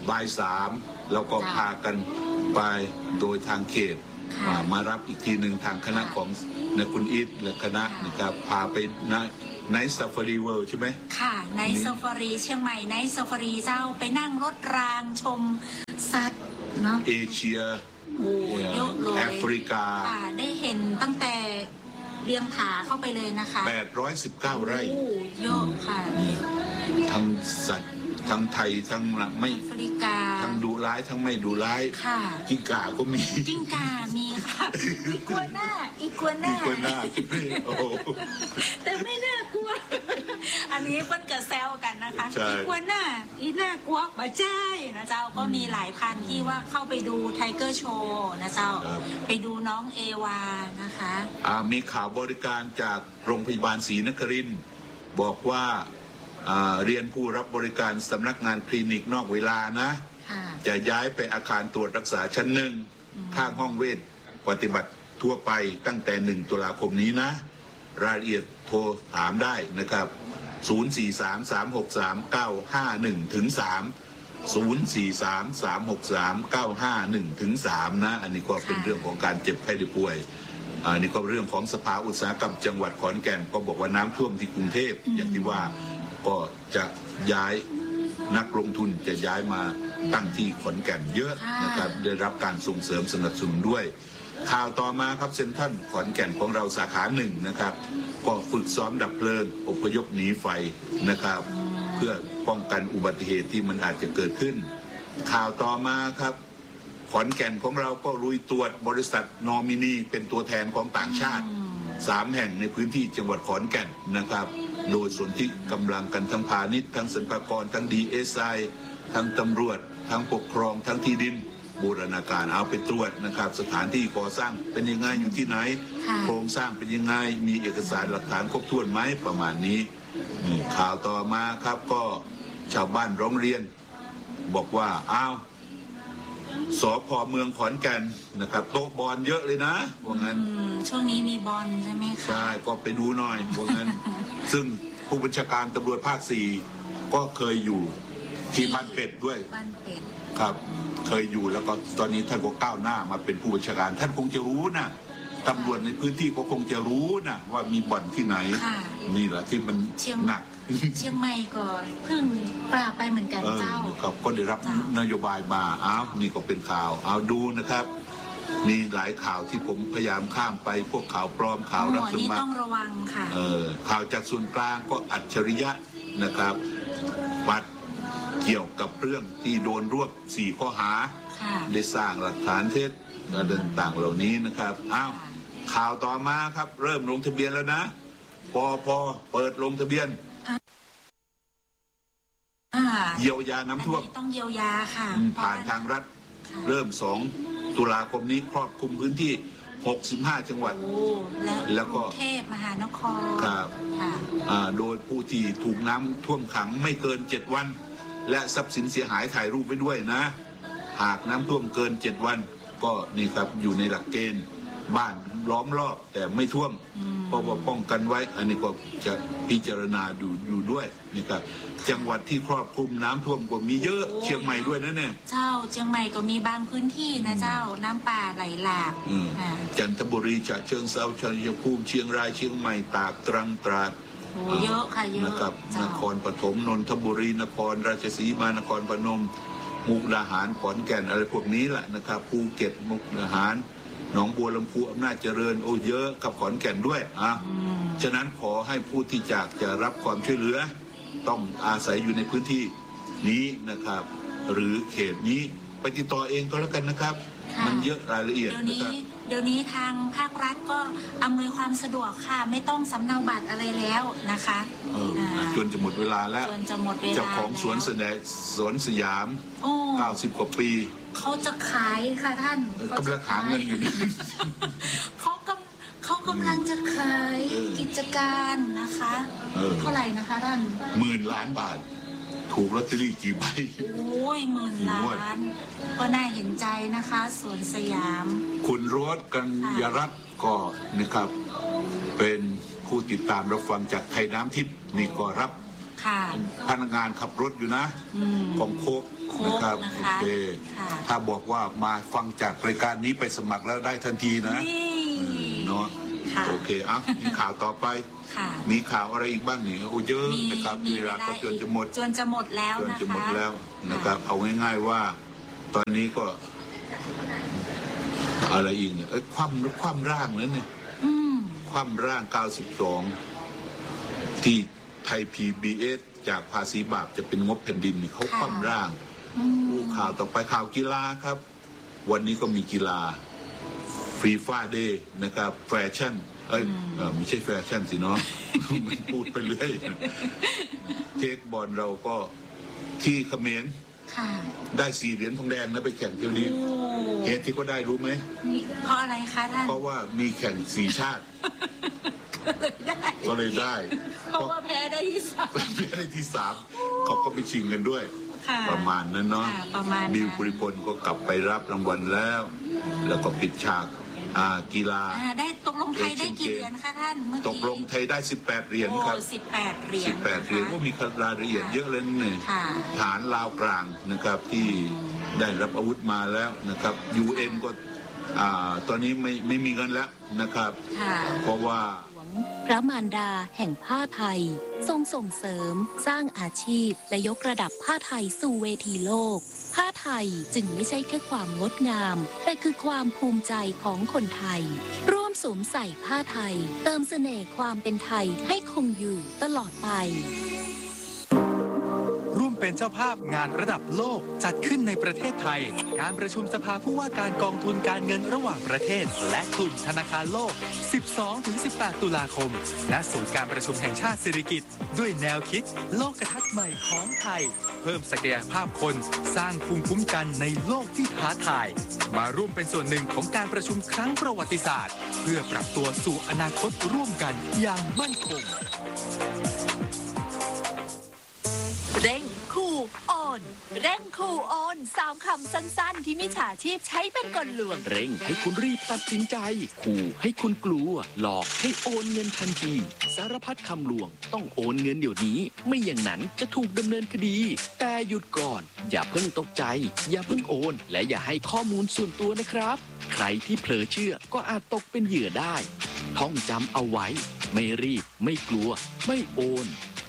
S1: บ่ายสามแล้วก็พากันไปโดยทางเขตมารับอีกทีหนึ่งทางคณะของนายคุณอิทและคณะนะครับพาไปนะไนท์ซาฟารีเวิลด์ใช่ไหม
S2: ค่ะไนท์ซาฟารีเชียงใหม่ไนท์ซาฟารีเจ้าไปนั่งรถรางชมสัตว์เนาะ
S1: เอเชีย
S2: เยอะเลย
S1: แอฟริกา
S2: ได้เห็นตั้งแต่เรียงผาเข้าไปเลยนะคะ
S1: แปดร้อยสิบเก้าไร่
S2: เยอะค่ะ
S1: ทั้งสัตว์ทั้งไทยทั้งไม่
S2: แอฟริกา
S1: ทั้งดุร้ายทั้งไม่ดุร้าย
S2: ค่ะ
S1: กิ้งก่าก็มี
S2: กิ้งก่ามีค่ะอีกัวน่าอีกัวน่า
S1: อีกัวน่าโอ้
S2: แต่ไม่น่ากลัวอันนี้เพิ่นกระแซวกันนะคะอีกัวน่าอีน่ากลัวมาใช่นะเจ้าก็มีหลายพันที่ว่าเข้าไปดูไทเกอร์โชว์นะเจ้าไปดูน้องเอวานะคะ
S1: อ่ามีข่าวบริการจากโรงพยาบาลศรีนครินทร์บอกว่าเรียนผู้รับบริการสำนักงานคลินิกนอกเวลานะจะย้ายไปอาคารตรวจรักษาชั้นหนึ่งข้างห้องเวชปฏิบัติทั่วไปตั้งแต่หนึ่งตุลาคมนี้นะรายละเอียดโทรถามได้นะครับศูนย์ สี่ สาม สาม หก สาม เก้า ห้า หนึ่ง ถึง สาม ศูนย์ สี่ สาม สาม หก สาม เก้า ห้า หนึ่ง ถึง สาม นะอันนี้ก็เป็นเรื่องของการเจ็บไข้ได้ป่วยอันนี้ก็เรื่องของสภาอุตสาหกรรมจังหวัดขอนแก่นก็บอกว่าน้ำท่วมที่กรุงเทพอย่างที่ว่าก็จะย้ายนักลงทุนจะย้ายมาตั้งที่ขอนแก่นเยอะนะครับได้รับการส่งเสริมสนับสนุนด้วยข่าวต่อมาครับเซ็นทรัลขอนแก่นของเราสาขาหนึ่งนะครับก็ฝึกซ้อมดับเพลิงอพยพหนีไฟนะครับเพื่อป้องกันอุบัติเหตุที่มันอาจจะเกิดขึ้นข่าวต่อมาครับขอนแก่นของเราก็ลุยตรวจบริษัทนอมินีเป็นตัวแทนของต่างชาติสามแห่งในพื้นที่จังหวัดขอนแก่นนะครับโดยส่วนที่กำลังกันทั้งพาณิชย์ทั้งสรรพากรทั้งดีเอสไอทั้งตำรวจทั้งปกครองทั้งที่ดินบูรณาการเอาไปตรวจนะครับสถานที่ก่อสร้างเป็นยังไงอยู่ที่ไหนโครงสร้างเป็นยังไงมีเอกสารหลักฐานครบถ้วนไหมประมาณนี้ข่าวต่อมาครับก็ชาวบ้านร้องเรียนบอกว่าอ้าวสพเมืองขอนแก่นนะครับโต๊ะบอลเยอะเลยนะว่างั้น
S2: ช่วงนี้มีบอลใช่ไหมคะ
S1: ใช่ก็ไปดูหน่อยว่างั้นซึ่งผู้บัญชาการตำรวจภาคสี่ก็เคยอยู่ที่บ้านเป็ดด้วย
S2: บ้านเป็ด
S1: ครับเคยอยู่แล้วก็ตอนนี้ท่านก็ก้าวหน้ามาเป็นผู้บัญชาการท่านคงจะรู้นะตำรวจในพื้นที่ก็คงจะรู้นะว่ามีบ่อนที่ไหนนี่แหละที่มันหนัก
S2: เชียงใหม่ก็เพิ่งปราบไปเหมือนกันเจ้า
S1: ครับก็ได้รับนโยบายมาอ้าวนี่ก็เป็นข่าวเอาดูนะครับมีหลายข่าวที่ผมพยายามข้ามไปพวกข่าวปลอมข่าวรับสมัคร
S2: ต้องระวังค่ะ
S1: เออข่าวจากส่วนกลางก็อัจฉริยะนะครับบัตรเกี่ยวกับเรื่องที่โดนรวบสี่ข้อหาได้สร้างหลักฐานเท็จต่างๆเหล่านี้นะครับอ้าวข่าวต่อมาครับเริ่มลงทะเบียนแล้วนะพอพอเปิดลงทะเบียนเยียวยาน้ำท่วม
S2: ต้องเยียวยาค่ะ
S1: ผ่านทางรัฐเริ่มสองตุลาคมนี้ครอบคลุมพื้นที่หกสิบห้าจังหวัด
S2: แล้วก็กรุงเทพมหานคร
S1: ครับโดยผู้ที่ถูกน้ำท่วมขังไม่เกินเจ็ดวันและทรัพย์สินเสียหายถ่ายรูปไปด้วยนะหากน้ำท่วมเกินเจ็ดวันก็นี่ครับอยู่ในหลักเกณฑ์บ้านล้อมรอบแต่ไม่ท่วมเพราะว่าป้องกันไว้อันนี้ก็จะพิจารณาดูอยู่ด้วยนี่ครับจังหวัดที่ครอบคลุมน้ำท่วมก็มีเยอะเชียงใหม่ด้วยนะเนี่ย
S2: เจ้าเชียงใหม่ก็มีบางพื้นที่นะเจ้าน้ำป่าไหลหลาก
S1: จันทบุรีฉะเชิงเทราชัยภูมิเชียงรายเชียงใหม่ตากตรังตราด
S2: เยอะค่ะเยอะ
S1: นะครับนครปฐมนนทบุรีนครราชสีมานครพนมมุกดาหารขอนแก่นอะไรพวกนี้แหละนะครับภูเก็ตมุกดาหารหนองบัวลำพูอำนาจเจริญโอ้เยอะกับขอนแก่นด้วยอ่ะฉะนั้นขอให้ผู้ที่จากจะรับความช่วยเหลือต้องอาศัยอยู่ในพื้นที่นี้นะครับหรือเขตนี้ไปติดต่อเองก็แล้วกันนะครับมันเยอะรายละเอียดนะครับ
S2: เดี๋ยวนี้ทางภาครัฐก็อำนวยความสะดวกค่ะไม่ต้องสำเนาบัตรอะไรแล้วนะคะ
S1: จนจะหมดเวลาแล้วเจ้าของสวนแสดงสวนสยามเก้าสิบกว่าปี
S2: เขาจะขายค่ะท่าน
S1: กำลังหาเงินอยู่
S2: เขากำเขากำลังจะขายกิจการนะคะเท่าไหร่นะคะท่าน
S1: หมื่นล้านบาทถูกลอตเตอรี่กี่ใบ
S2: โอ้ยหมื่นล้านก็น่าเห็นใจนะคะสวนสยาม
S1: คุณโรสกัญญรัตน์ก็นะครับเป็นผู้ติดตามรับฟังจากไทยน้ำทิพย์นี่ก็รับ
S2: ค่ะ
S1: พนักงานขับรถอยู่นะ
S2: อืม
S1: ของโคก
S2: โค้
S1: นะ
S2: ก
S1: ครับ
S2: นะ
S1: โอ
S2: คะ
S1: เค
S2: ค่ะ
S1: ถ้าบอกว่ามาฟังจากรายการนี้ไปสมัครแล้วได้ทันทีนะ
S2: นี่
S1: อืมเนาะ
S2: ค่ะ
S1: โอเคอ่ะมีข่าวต่อไป
S2: ค่ะ
S1: มีข่าวอะไรอีกบ้างนี่โอ้เยอะ
S2: มี
S1: นะครับ
S2: มี
S1: เวลาก็จน
S2: อีก
S1: จะหมด
S2: จนจะหมดแล้ว
S1: จน
S2: นะคะ
S1: จะหมดแล้วนะครับ เอาง่ายๆว่า ตอนนี้ก็อะไรอีกเนี่ยเอ้ยคว่ำคว่ำร่างนั้นเนี่ย
S2: อืม
S1: คว่ำร่าง เก้าสิบสอง ที่ไทย พี บี เอส จากภาษีบาปจะเป็นงบแผ่นดินนี่เขาคว่ำร่าง
S2: อืม
S1: ดูข่าวต่อไปข่าวกีฬาครับ วันนี้ก็มีกีฬาฟรีฟาเดย์นะครับแฟชั่นเอ้ยเอ่อไม่ใช่แฟชั่นสิเนาะ มันพูดไปเรื่อยเทคบอลเราก็ที่เขมร
S2: ค่ะ
S1: ได้สี่เหรียญทองแดงนะไปแข่งเที่ยวนี้
S2: โอ้
S1: เหตุที่ก็ได้รู้ไหม
S2: นี่เพราะอะไรคะท่าน
S1: เพราะว่ามีแข่งสี่ชาติ
S2: ได้
S1: ก็เลยได้
S2: เพราะว่าแพ้ได้ที่สาม
S1: เพื่อได้ที่สามเขาก็ไปชิงกันด้วย
S2: ค่ะ
S1: ประมาณนั้นเนาะ
S2: ค่ะประมาณนั้น
S1: บิวปุริพลก็กลับไปรับรางวัลแล้ว แล้วก็ปิดฉากอ่ากีฬา
S2: อ่าได้ตกลงไทยได้กี่เหรียญคะท่านเมื่อกี้
S1: ตกลงไทยได้สิบแปดเหรียญครับ
S2: โอ้สิบแปดเหรียญ
S1: สิบแปดเหรียญก็มีรายละเอียดเยอะเลยนี่
S2: ค่ะ
S1: ฐานลาวกลางนะครับที่ได้รับอาวุธมาแล้วนะครับ ยู เอ็น ก็อ่าตอนนี้ไม่ไม่มีเงินแล้วนะครับ
S2: ค่ะ
S1: เพราะว่า
S3: พระมารดาแห่งผ้าไทย ทรงส่งเสริม สร้างอาชีพ และยกระดับผ้าไทยสู่เวทีโลก ผ้าไทยจึงไม่ใช่แค่ความงดงาม แต่คือความภูมิใจของคนไทย ร่วมสวมใส่ผ้าไทย เติมเสน่ห์ความเป็นไทยให้คงอยู่ตลอดไป
S4: ร่วมเป็นเจ้าภาพงานระดับโลกจัดขึ้นในประเทศไทย การประชุมสภาผู้ว่าการกองทุนการเงินระหว่างประเทศ และกลุ่มธนาคารโลก สิบสองถึงสิบแปด ตุลาคม ณ ศูนย์การประชุมแห่งชาติสิริกิติ์ด้วยแนวคิดโลกทัศน์ใหม่ของไทย เพิ่มศักยภาพคน สร้างภูมิคุ้มกันในโลกที่ท้าทาย มาร่วมเป็นส่วนหนึ่งของการประชุมครั้งประวัติศาสตร์ เพื่อปรับตัวสู่อนาคตร่วมกันอย่างมั่นคง
S3: เร่งคู่โอนเร่งคู่โอนสามคำสั้นๆ ที่มิจฉาชีพใช้เป็นกลลวง
S5: เร่งให้คุณรีบตัดสินใจขู่ให้คุณกลัว หลอกให้โอนเงินทันที สารพัดคำลวงต้องโอนเงินเดี๋ยวนี้ ไม่อย่างนั้นจะถูกดำเนินคดี แต่หยุดก่อน อย่าเพิ่งตกใจ อย่าเพิ่งโอน และอย่าให้ข้อมูลส่วนตัวนะครับ ใครที่เผลอเชื่อก็อาจตกเป็นเหยื่อได้ ท่องจำเอาไว้ ไม่รีบ ไม่กลัว ไม่โอน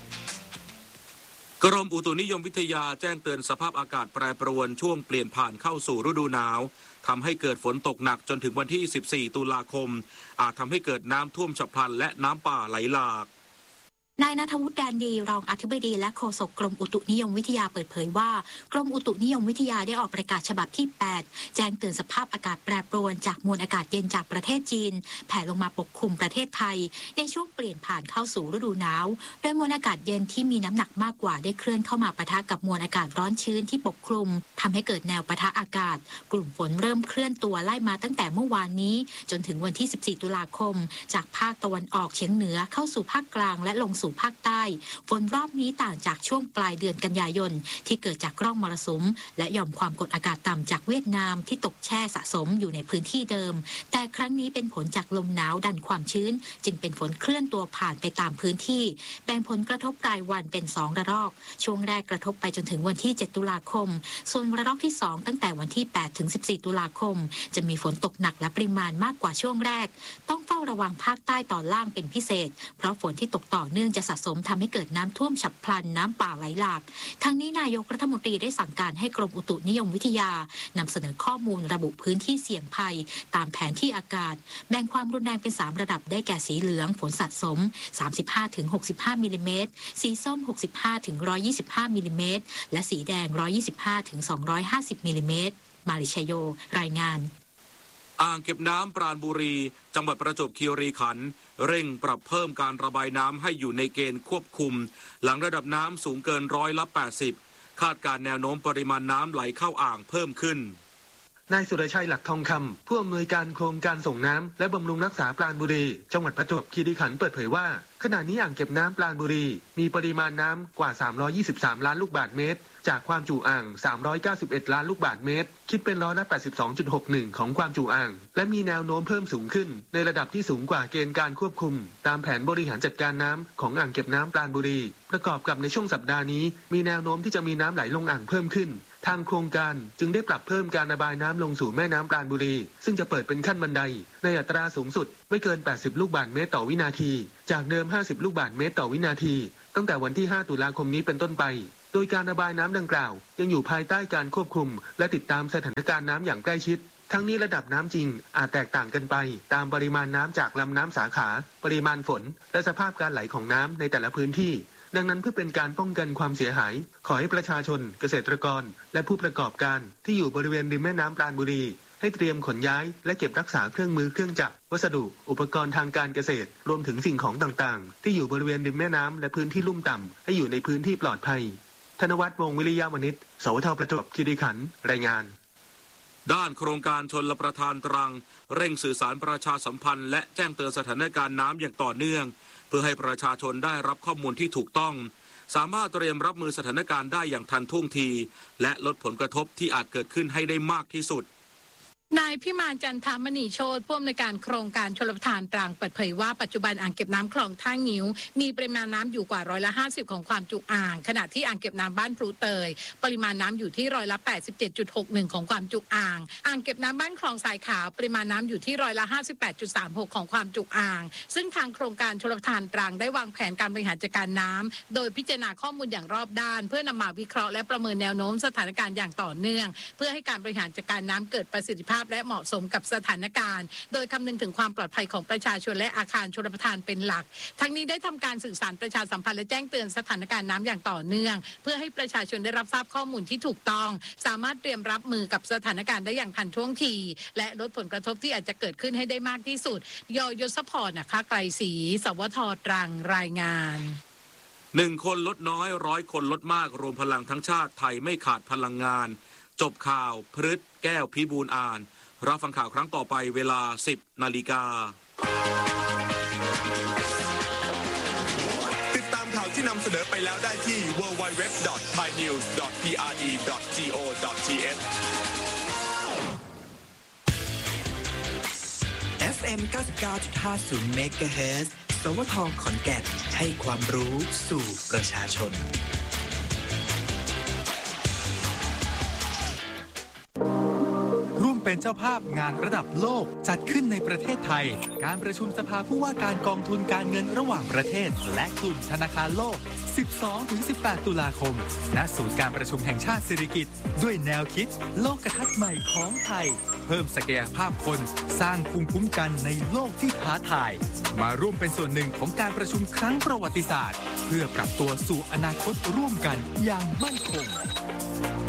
S6: กรมอุตุนิยมวิทยาแจ้งเตือนสภาพอากาศแปรปรวนช่วงเปลี่ยนผ่านเข้าสู่ฤดูหนาวทำให้เกิดฝนตกหนักจนถึงวันที่ สิบสี่ ตุลาคม อาจทำให้เกิดน้ำท่วมฉับพลันและน้ำป่าไหลหลาก
S2: นายณัฐวุฒิแดนดีรองอธิบดีและโฆษกกรมอุตุนิยมวิทยาเปิดเผยว่ากรมอุตุนิยมวิทยาได้ออกประกาศฉบับที่ แปด แจ้งเตือนสภาพอากาศแปรปรวนจากมวลอากาศเย็นจากประเทศจีนแผ่ลงมาปกคลุมประเทศไทยในช่วงเปลี่ยนผ่านเข้าสู่ฤดูหนาวโดยมวลอากาศเย็นที่มีน้ำหนักมากกว่าได้เคลื่อนเข้ามาปะทะกับมวลอากาศร้อนชื้นที่ปกคลุมทำให้เกิดแนวปะทะอากาศกลุ่มฝนเริ่มเคลื่อนตัวไล่มาตั้งแต่เมื่อวานนี้จนถึงวันที่ สิบสี่ ตุลาคมจากภาคตะวันออกเฉียงเหนือเข้าสู่ภาคกลางและลงสู่ภาคใต้ฝนรอบนี้ต่างจากช่วงปลายเดือนกันยายนที่เกิดจากร่องมรสุมและหย่อมความกดอากาศต่ำจากเวียดนามที่ตกแช่สะสมอยู่ในพื้นที่เดิมแต่ครั้งนี้เป็นผลจากลมหนาวดันความชื้นจึงเป็นฝนเคลื่อนตัวผ่านไปตามพื้นที่แบ่งผลกระทบรายวันเป็นสองระลอกช่วงแรกกระทบไปจนถึงวันที่เจ็ดตุลาคมส่วนระลอกที่สองตั้งแต่วันที่แปดถึงสิบสี่ตุลาคมจะมีฝนตกหนักและปริมาณมากกว่าช่วงแรกต้องเฝ้าระวังภาคใต้ตอนล่างเป็นพิเศษเพราะฝนที่ตกต่อเนื่องจะสะสมทำให้เกิดน้ำท่วมฉับพลันน้ำป่าไหลหลากทั้งนี้นายกรัฐมนตรีได้สั่งการให้กรมอุตุนิยมวิทยานำเสนอข้อมูลระบุพื้นที่เสี่ยงภัยตามแผนที่อากาศแบ่งความรุนแรงเป็นสามระดับได้แก่สีเหลืองฝนสะสม สามสิบห้าถึงหกสิบห้า มิลลิเมตรสีส้ม หกสิบห้าถึงหนึ่งร้อยยี่สิบห้า มิลลิเมตรและสีแดง หนึ่งร้อยยี่สิบห้าถึงสองร้อยห้าสิบ มิลลิเมตรมาริชโยรายงาน
S6: อ่างเก็บน้ำปราณบุรีจังหวัดประจวบคีรีขันธ์เร่งปรับเพิ่มการระบายน้ำให้อยู่ในเกณฑ์ควบคุมหลังระดับน้ำสูงเกินร้อยละแปดสิบคาดการแนวโน้มปริมาณน้ำไหลเข้าอ่างเพิ่มขึ้น
S7: นายสุรชัยหลักทองคำผู้อำนวยการโครงการส่งน้ำและบำรุงรักษาปราณบุรีจังหวัดประจวบคีรีขันธ์เปิดเผยว่าขณะนี้อ่างเก็บน้ำปราณบุรีมีปริมาณน้ำกว่าสามร้อยยี่สิบสามล้านลูกบาศก์เมตรจากความจุอ่างสามร้อยเก้าสิบเอ็ดล้านลูกบาศก์เมตรคิดเป็นร้อยละ แปดสิบสองจุดหกหนึ่ง ของความจุอ่างและมีแนวโน้มเพิ่มสูงขึ้นในระดับที่สูงกว่าเกณฑ์การควบคุมตามแผนบริหารจัดการน้ำของอ่างเก็บน้ำปราณบุรีประกอบกับในช่วงสัปดาห์นี้มีแนวโน้มที่จะมีน้ำไหลลงอ่างเพิ่มขึ้นทางโครงการจึงได้ปรับเพิ่มการระบายน้ำลงสู่แม่น้ำปราณบุรีซึ่งจะเปิดเป็นขั้นบันไดในอัตราสูงสุดไม่เกินแปดสิบลูกบาศก์เมตรต่อวินาทีจากเดิมห้าสิบลูกบาศก์เมตรต่อวินาทีตั้งแต่วันที่ห้าตุลาคมนี้เป็นต้นไปโดยการระบายน้ำดังกล่าวยังอยู่ภายใต้การควบคุมและติดตามสถานการณ์น้ำอย่างใกล้ชิดทั้งนี้ระดับน้ำจริงอาจแตกต่างกันไปตามปริมาณน้ำจากลำน้ำสาขาปริมาณฝนและสภาพการไหลของน้ำในแต่ละพื้นที่ดังนั้นเพื่อเป็นการป้องกันความเสียหายขอให้ประชาชนเกษตรกรและผู้ประกอบการที่อยู่บริเวณริมแม่น้ำปราณบุรีให้เตรียมขนย้ายและเก็บรักษาเครื่องมือเครื่องจักรวัสดุอุปกรณ์ทางการเกษตรรวมถึงสิ่งของต่างๆที่อยู่บริเวณริมแม่น้ำและพื้นที่ลุ่มต่ำให้อยู่ในพื้นที่ปลอดภัยธนวัฒน์ วงศ์วิริยะวณิช สวทประจวบคีรีขันธ์รายงาน
S6: ด้านโครงการชลประทานตรังเร่งสื่อสารประชาสัมพันธ์และแจ้งเตือนสถานการณ์น้ำอย่างต่อเนื่องเพื่อให้ประชาชนได้รับข้อมูลที่ถูกต้องสามารถเตรียมรับมือสถานการณ์ได้อย่างทันท่วงทีและลดผลกระทบที่อาจเกิดขึ้นให้ได้มากที่สุด
S8: นายพิมานจันทามณีโชติผู้อำนวยการโครงการชลประทานตรังเปิดเผยว่าปัจจุบันอ่างเก็บน้ำคลองท่างิ้วมีปริมาณน้ำอยู่กว่าร้อยละห้าสิบของความจุอ่างขณะที่อ่างเก็บน้ำบ้านพลูเตยปริมาณน้ำอยู่ที่ร้อยละแปดสิบเจ็ดจุดหกหนึ่งของความจุอ่างอ่างเก็บน้ำบ้านคลองทรายขาวปริมาณน้ำอยู่ที่ร้อยละห้าสิบแปดจุดสามหกของความจุอ่างซึ่งทางโครงการชลประทานตรังได้วางแผนการบริหารจัดการน้ำโดยพิจารณาข้อมูลอย่างรอบด้านเพื่อนำมาวิเคราะห์และประเมินแนวโน้มสถานการณ์อย่างต่อเนื่องเพื่อให้การบริหารจัดการน้ำเกิดประสิทธิภาพและเหมาะสมกับสถานการณ์โดยคำนึงถึงความปลอดภัยของประชาชนและอาคารชลประทานเป็นหลักทั้งนี้ได้ทำการสื่อสารประชาสัมพันธ์และแจ้งเตือนสถานการณ์น้ำอย่างต่อเนื่องเพื่อให้ประชาชนได้รับทราบข้อมูลที่ถูกต้องสามารถเตรียมรับมือกับสถานการณ์ได้อย่างทันท่วงทีและลดผลกระทบที่อาจจะเกิดขึ้นให้ได้มากที่สุดยยศพรนะคะไกรศรีสวทตรังรายงาน
S6: หนึ่งคนลดน้อยร้อยคนลดมากรวมพลังทั้งชาติไทยไม่ขาดพลังงานจบข่าวพฤษแก้วพิบูลอ่านรับฟังข่าวครั้งต่อไปเวลา สิบนาฬิกา
S9: ติดตามข่าวที่นำเสนอไปแล้วได้ที่ ดับเบิลยู ดับเบิลยู ดับเบิลยู ดอท ไทยนิวส์ ดอท พี อาร์ อี ดอท จี โอ ดอท ที เอช
S10: เอฟ เอ็ม เก้าสิบเก้าจุดห้าศูนย์ เมกะเฮิรตซ์ สวท ขอนแก่นให้ความรู้สู่ประชาชน
S4: ร่วมเป็นเจ้าภาพงานระดับโลกจัดขึ้นในประเทศไทยการประชุมสภาผู้ว่าการกองทุนการเงินระหว่างประเทศและกลุ่มธนาคารโลก สิบสองถึงสิบแปด ตุลาคมณศูนย์การประชุมแห่งชาติสิริกิติ์ด้วยแนวคิดโลกทัศน์ใหม่ของไทยเพิ่มศักยภาพคนสร้างภูมิคุ้มกันในโลกที่ท้าทายมาร่วมเป็นส่วนหนึ่งของการประชุมครั้งประวัติศาสตร์เพื่อปรับตัวสู่อนาคตร่วมกันอย่างมั่นคง